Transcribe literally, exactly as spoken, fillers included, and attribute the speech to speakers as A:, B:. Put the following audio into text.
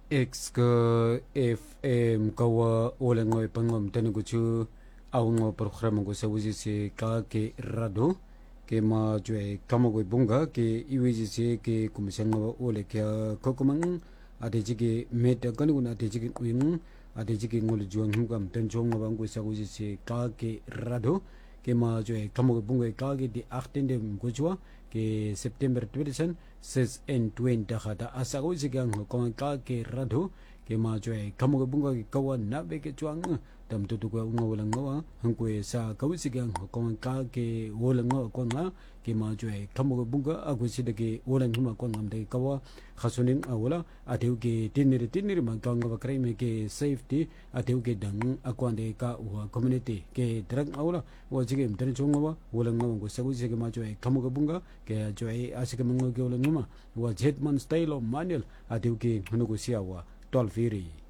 A: X ke F M kawa ole ngoy pangom tani guchu au ngo program go sawisi se ka ke rado ke ma jwe kama go bunga ke iwiji se ke kumisanga ole kya kokomang ade jige meta kanu na ade jige wing ade jige ngol juang hungam tan jong ngam go sawisi se ka ke rado ke ma jwe kama go bunga ka ke di achttien de gojwa ke September tweeduizend zesentwintig hada asago sigang kong ka ke rado ke ma jwe kamo bunga ke kawan na be ke chuang dam tu tu ko ngo lang ngo hang ko sa kaw sigang kong ka ke wolang ngo ko nga ke ma jwe kamo bunga agu sid ke wolang hima ko ngam de kawa khasunin awala ateu ke tinir tinir ma ka ngo bakrai me ke safety ateu ke dang akwan de ka wa community ke drag awala wa jige mtan chungwa wolang ngo ko sagu sige ma jwe kamo bunga ke jwe asike mango ke wolang ngama wa jetman style of manual ateu ke hunu ko siawa tolfiri